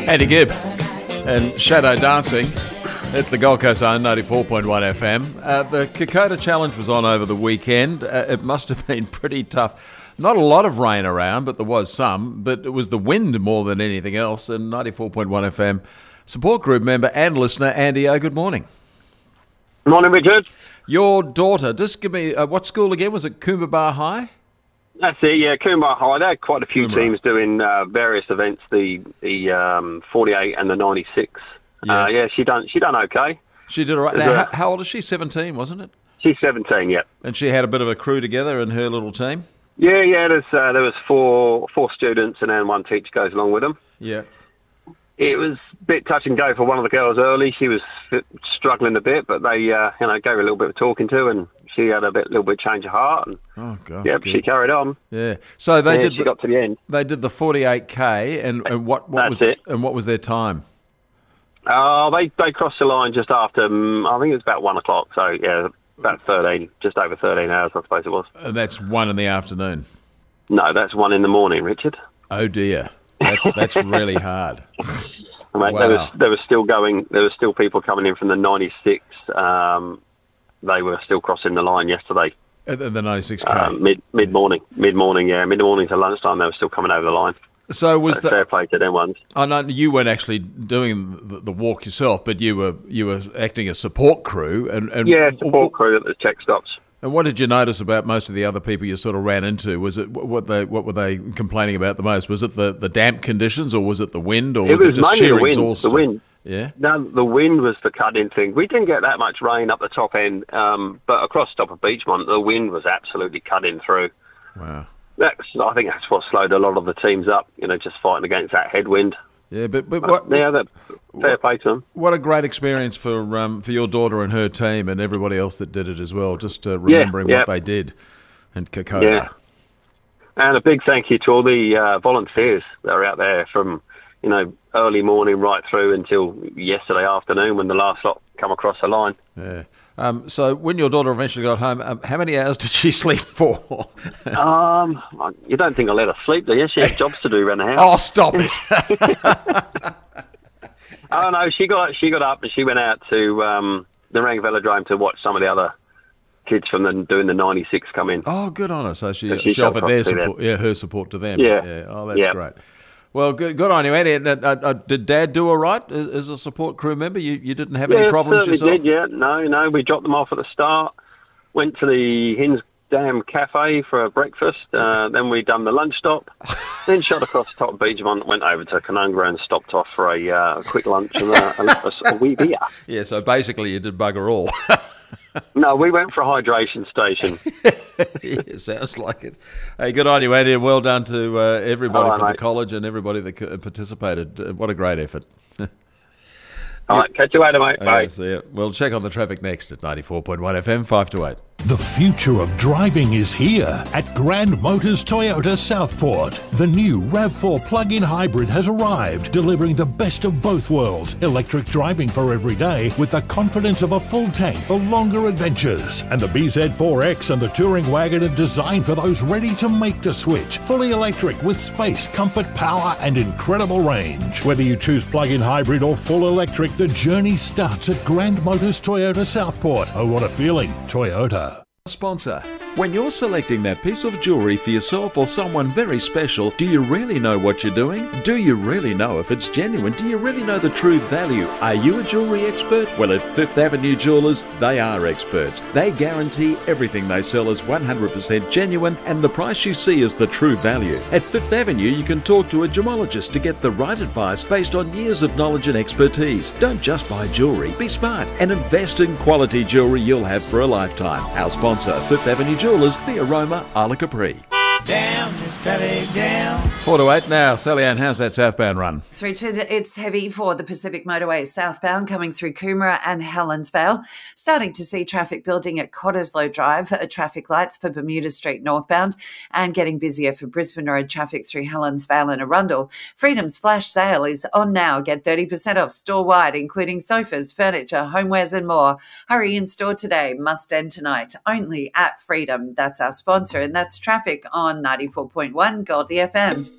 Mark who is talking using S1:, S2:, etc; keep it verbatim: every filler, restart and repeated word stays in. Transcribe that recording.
S1: Andy Gibb and Shadow Dancing at the Gold Coast Zone, ninety-four point one F M. Uh, the Kokoda Challenge was on over the weekend. Uh, it must have been pretty tough. Not a lot of rain around, but there was some. But it was the wind more than anything else. And ninety-four point one F M support group member and listener, Andy O, good morning.
S2: Morning, Richard.
S1: Your daughter, just give me, uh, what school again? Was it Coomera High?
S2: That's it, yeah, Coomera High. There are quite a few
S1: Coomera.
S2: teams doing uh, various events, the the um, forty-eight and the ninety-six.
S1: Yeah.
S2: Uh, yeah, she done she done okay.
S1: She did all right.
S2: Is
S1: Now,
S2: there-
S1: how, how old is she? seventeen, wasn't it?
S2: She's seventeen, yeah.
S1: And she had a bit of a crew together in her little team?
S2: Yeah, yeah, there's, uh, there was four four students and then one teacher goes along with them.
S1: Yeah.
S2: It was a bit touch and go for one of the girls early. She was f- struggling a bit, but they uh, you know, gave her a little bit of talking to, and she had a bit, little bit of change of heart. And,
S1: Oh, gosh.
S2: yeah,
S1: good.
S2: she carried on.
S1: Yeah. So they
S2: yeah,
S1: did
S2: she
S1: the,
S2: got to the end.
S1: they did the forty-eight K, and, and what, what
S2: That's
S1: was
S2: it.
S1: and what was their time?
S2: Oh, they they crossed the line just after. Um, I think it was about one o'clock. So yeah, about thirteen, just over thirteen hours, I suppose it was.
S1: And that's one in the afternoon.
S2: No, that's one in the morning, Richard.
S1: Oh dear, that's that's really hard.
S2: I mean,
S1: Wow.
S2: there was there was still going. There was still people coming in from the ninety-six. Um, they were still crossing the line yesterday.
S1: At the the ninety-six K.
S2: Um, mid mid morning, mid morning, yeah, mid morning to lunchtime. They were still coming over the line.
S1: So was
S2: So
S1: the?
S2: fair play to them ones.
S1: I know you weren't actually doing the, the walk yourself, but you were you were acting as support crew. And, and
S2: Yeah, support crew at the check stops.
S1: And what did you notice about most of the other people you sort of ran into? Was it what they what were they complaining about the most? Was it the, the damp conditions, or was it the wind, or
S2: It
S1: was it,
S2: was
S1: just
S2: mainly
S1: sheer
S2: the wind.
S1: exhaust?
S2: The wind.
S1: Yeah.
S2: No, the wind was the cut-in thing. We didn't get that much rain up the top end, um, but across the top of Beachmont, the wind was absolutely cutting through.
S1: Wow.
S2: That's, I think that's what slowed a lot of the teams up, you know, just fighting against that headwind.
S1: Yeah, but but
S2: But
S1: what
S2: yeah, that fair play to them.
S1: what a great experience for um for your daughter and her team and everybody else that did it as well. Just uh, remembering
S2: yeah.
S1: what they did, and Kokoda.
S2: Yeah. And a big thank you to all the uh, volunteers that are out there from, you know, early morning right through until yesterday afternoon when the last lot come across the line.
S1: Yeah. Um, so when your daughter eventually got home, um, how many hours did she sleep for?
S2: um, you don't think I'll let her sleep, do you? She has jobs to do around the house.
S1: Oh, stop it!
S2: Oh no, she got she got up and she went out to um, the Rang Velodrome to watch some of the other kids from the doing the ninety-six come in.
S1: Oh, good on her. So she,
S2: So she
S1: she offered
S2: showed
S1: their
S2: up to them.
S1: support, yeah, her support to them.
S2: Yeah.
S1: yeah. Oh, that's
S2: Yeah.
S1: great. Well, good, good on you, Andy. And, uh, uh, did Dad do all right as, as a support crew member? You, you didn't have any
S2: Yeah,
S1: problems
S2: certainly
S1: yourself?
S2: did. Yeah, no, no, we dropped them off at the start. Went to the Hinsdam Cafe for a breakfast. Uh, then we done the lunch stop. Then shot across the top of Beachmont. Went over to Canungra and stopped off for a, uh, a quick lunch and a, a, a wee beer.
S1: Yeah. So basically, you did bugger all.
S2: No, we went for a hydration station.
S1: Yeah, sounds like it. Hey, good on you, Andy, and well done to uh, everybody
S2: All right,
S1: from the
S2: mate.
S1: college and everybody that c- participated. Uh, What a great effort.
S2: All right, catch you later, mate. Bye.
S1: Okay, see ya. We'll check on the traffic next at ninety-four point one F M, five to eight.
S3: The future of driving is here at Grand Motors Toyota Southport. The new RAV four plug-in hybrid has arrived, delivering the best of both worlds. Electric driving for every day with the confidence of a full tank for longer adventures. And the B Z four X and the Touring Wagon are designed for those ready to make the switch. Fully electric with space, comfort, power and incredible range. Whether you choose plug-in hybrid or full electric, the journey starts at Grand Motors Toyota Southport. Oh, what a feeling. Toyota.
S4: Sponsor. When you're selecting that piece of jewellery for yourself or someone very special, do you really know what you're doing? Do you really know if it's genuine? Do you really know the true value? Are you a jewellery expert? Well, at Fifth Avenue Jewellers, they are experts. They guarantee everything they sell is one hundred percent genuine and the price you see is the true value. At Fifth Avenue, you can talk to a gemologist to get the right advice based on years of knowledge and expertise. Don't just buy jewellery. Be smart and invest in quality jewellery you'll have for a lifetime. Our sponsor, Fifth Avenue Jewellers, the Aroma, Isla Capri.
S5: Down, steady down.
S1: Four to eight now. Sally Ann, how's that southbound run?
S6: Thanks, Richard. It's heavy for the Pacific Motorway southbound coming through Coomera and Helensvale. Starting to see traffic building at Cottesloe Drive, uh, traffic lights for Bermuda Street northbound, and getting busier for Brisbane Road traffic through Helensvale and Arundel. Freedom's flash sale is on now. Get thirty percent off store-wide, including sofas, furniture, homewares and more. Hurry in store today. Must end tonight. Only at Freedom. That's our sponsor, and that's traffic on ninety-four point one Goldie F M.